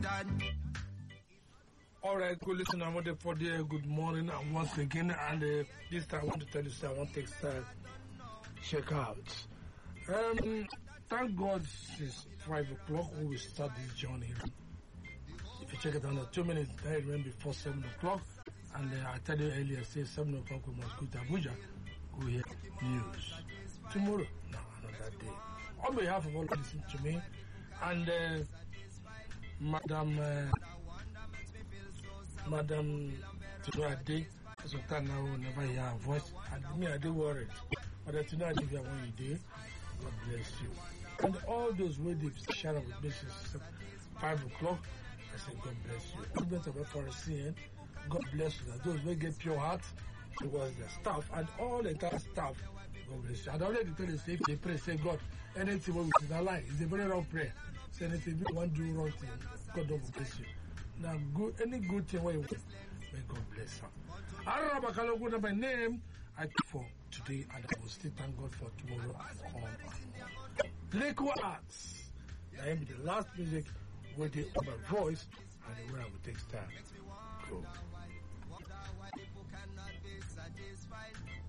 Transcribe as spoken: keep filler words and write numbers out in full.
All right, good listener. I want to for the good morning and once again, and uh, this time I want to tell you, sir, I want to take uh, check out. Um, thank God since five o'clock we will start this journey. If you check it under two minutes, I remember before seven o'clock, and uh, I tell you earlier, say seven o'clock we must go to Abuja, go hear news. Tomorrow, no, another day. On behalf of all who listen to me, and uh, Madam. Uh, Madam Tunade, sometimes I will never hear her voice, and me, I do worried. But uh, tonight, if you are one day, God bless you. And all those who they've shared with me since five o'clock, I say, God bless you. Students of F R C N, God bless you. Those who get pure heart towards the staff and all the entire staff, God bless you. And I already tell you, say, if they pray, say, God, anything we is a lie. It's a very wrong prayer. Say anything, if you want to do wrong thing, God don't bless you. Now, good, any good thing where you want, may God bless her. Araba Kalogu, my name, I keep for today, and I will still thank God for tomorrow and all and more. Lyrical Arts, I am the last music waiting on my voice, and where I will take time. Go.